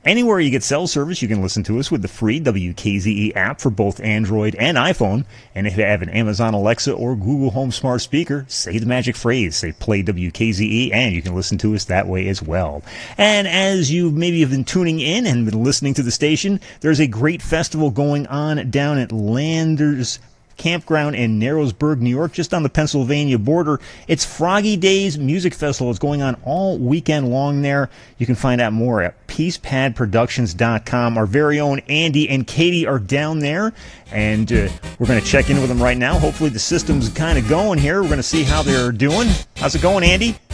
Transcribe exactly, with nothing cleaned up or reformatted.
Anywhere you get cell service, you can listen to us with the free W K Z E app for both Android and iPhone. And if you have an Amazon Alexa or Google Home smart speaker, say the magic phrase, say play W K Z E, and you can listen to us that way as well. And as you maybe have been tuning in and been listening to the station, there's a great festival going on down at Landers Campground in Narrowsburg, New York, just on the Pennsylvania border. It's Froggy Days Music Festival. It's going on all weekend long there. You can find out more at peace pad productions dot com. Our very own Andy and Katie are down there, and uh, we're going to check in with them right now. Hopefully the system's kind of going here. We're going to see how they're doing. How's it going, Andy?